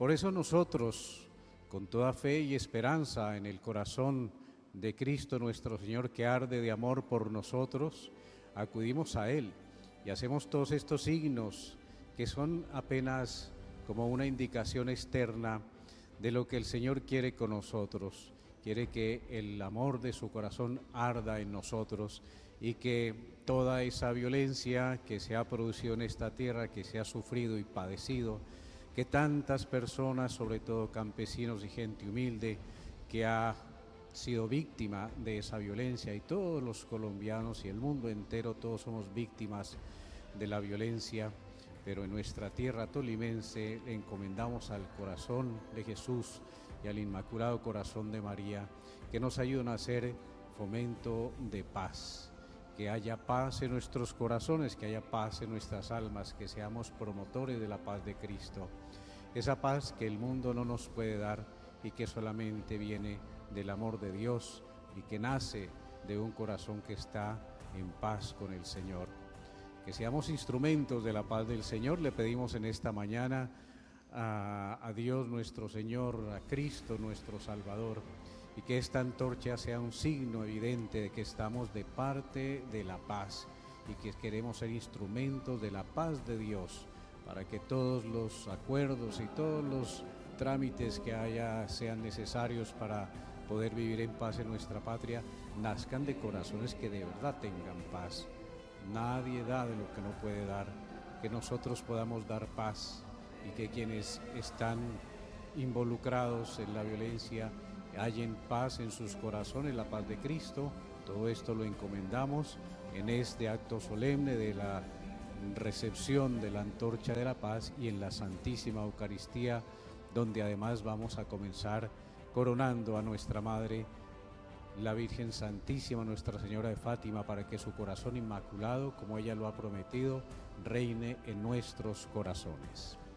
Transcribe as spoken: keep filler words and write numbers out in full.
Por eso nosotros, con toda fe y esperanza en el corazón de Cristo nuestro Señor, que arde de amor por nosotros, acudimos a Él y hacemos todos estos signos que son apenas como una indicación externa de lo que el Señor quiere con nosotros. Quiere que el amor de su corazón arda en nosotros y que toda esa violencia que se ha producido en esta tierra, que se ha sufrido y padecido, que tantas personas, sobre todo campesinos y gente humilde, que ha sido víctima de esa violencia, y todos los colombianos y el mundo entero, todos somos víctimas de la violencia, pero en nuestra tierra tolimense le encomendamos al corazón de Jesús y al Inmaculado Corazón de María, que nos ayuden a hacer fomento de paz, que haya paz en nuestros corazones, que haya paz en nuestras almas, que seamos promotores de la paz de Cristo, esa paz que el mundo no nos puede dar y que solamente viene del amor de Dios y que nace de un corazón que está en paz con el Señor. Que seamos instrumentos de la paz del Señor. Le pedimos en esta mañana a, a Dios nuestro Señor, a Cristo nuestro Salvador, y que esta antorcha sea un signo evidente de que estamos de parte de la paz y que queremos ser instrumentos de la paz de Dios, para que todos los acuerdos y todos los trámites que haya sean necesarios para poder vivir en paz en nuestra patria, nazcan de corazones que de verdad tengan paz. Nadie da de lo que no puede dar, que nosotros podamos dar paz y que quienes están involucrados en la violencia hallen paz en sus corazones, la paz de Cristo. Todo esto lo encomendamos en este acto solemne de la recepción de la antorcha de la paz y en la Santísima Eucaristía, donde además vamos a comenzar coronando a nuestra Madre, la Virgen Santísima, Nuestra Señora de Fátima, para que su corazón inmaculado, como ella lo ha prometido, reine en nuestros corazones.